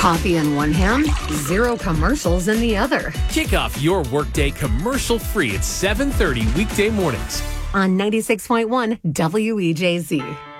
Coffee in one hand, zero commercials in the other. Kick off your workday commercial-free at 7:30 weekday mornings On 96.1 WEJZ.